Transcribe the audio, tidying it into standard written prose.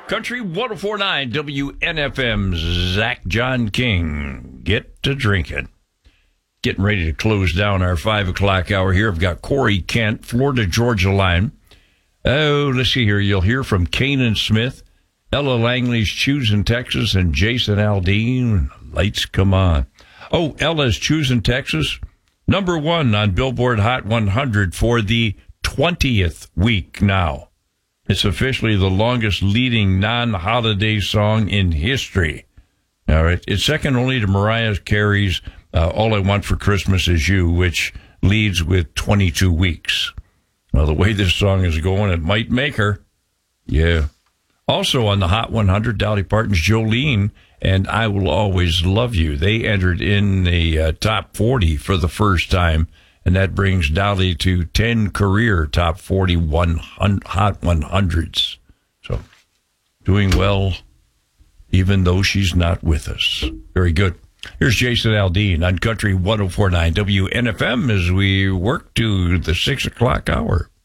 Country 104.9 WNFM's Zach John King. Get to drinking. Getting ready to close down our 5 o'clock hour here. I've got Corey Kent, Florida Georgia line. Oh, let's see here. You'll hear from Kanan Smith, Ella Langley's Choosing Texas, and Jason Aldean. Lights come on. Oh, Ella's Choosing Texas, #1 on Billboard Hot 100 for the 20th week now. It's officially the longest leading non-holiday song in history. All right, it's second only to Mariah Carey's All I Want for Christmas Is You, which leads with 22 weeks. Well, the way this song is going, it might make her. Yeah. Also on the Hot 100, Dolly Parton's Jolene and I Will Always Love You. They entered in the top 40 for the first time, and that brings Dolly to 10 career top 40 Hot 100s. So, doing well, even though she's not with us. Very good. Here's Jason Aldean on Country 104.9 WNFM as we work to the 6 o'clock hour.